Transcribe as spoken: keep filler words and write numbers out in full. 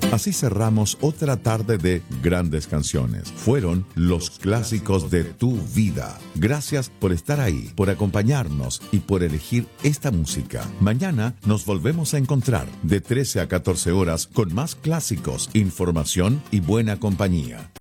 Así cerramos otra tarde de grandes canciones. Fueron los clásicos de tu vida. Gracias por estar ahí, por acompañarnos y por elegir esta música. Mañana nos volvemos a encontrar de trece a catorce horas con más clásicos, información y buena compañía.